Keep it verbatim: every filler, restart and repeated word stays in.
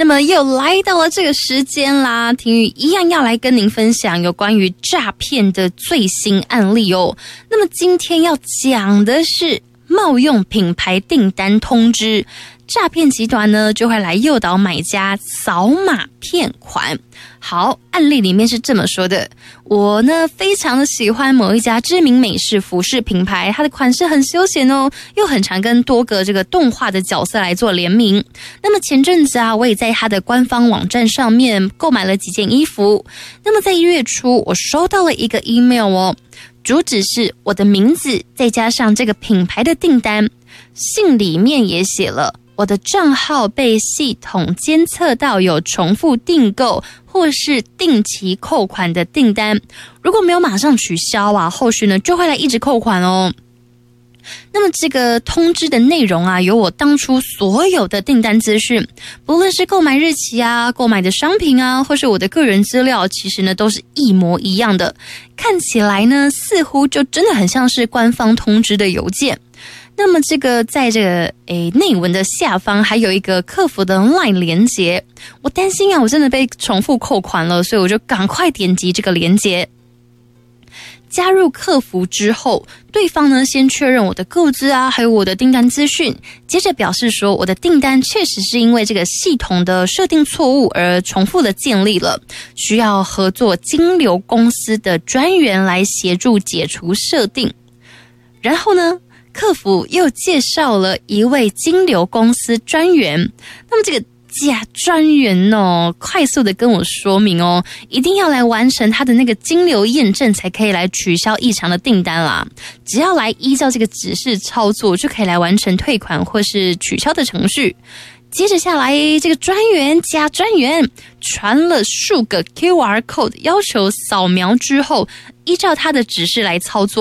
那么又来到了这个时间啦，婷宇一样要来跟您分享有关于诈骗的最新案例哦。那么今天要讲的是冒用品牌订单通知，诈骗集团呢就会来诱导买家扫码骗款。好，案例里面是这么说的，我呢非常的喜欢某一家知名美式服饰品牌，它的款式很休闲哦，又很常跟多个这个动画的角色来做联名。那么前阵子啊，我也在它的官方网站上面购买了几件衣服。那么在月初，我收到了一个 email 哦，主旨是我的名字再加上这个品牌的订单，信里面也写了我的账号被系统监测到有重复订购或是定期扣款的订单，如果没有马上取消啊，后续呢就会来一直扣款哦。那么这个通知的内容啊，有我当初所有的订单资讯，不论是购买日期啊、购买的商品啊，或是我的个人资料，其实呢都是一模一样的。看起来呢，似乎就真的很像是官方通知的邮件。那么这个在这个诶内文的下方还有一个客服的 LINE 连结，我担心啊，我真的被重复扣款了，所以我就赶快点击这个连结。加入客服之后，对方呢先确认我的购资啊，还有我的订单资讯，接着表示说我的订单确实是因为这个系统的设定错误而重复的建立了，需要合作金流公司的专员来协助解除设定。然后呢，客服又介绍了一位金流公司专员，那么这个假专员哦，快速的跟我说明哦，一定要来完成他的那个金流验证才可以来取消异常的订单啦。只要来依照这个指示操作，就可以来完成退款或是取消的程序。接着下来，这个专员加专员传了数个 Q R code， 要求扫描之后依照他的指示来操作。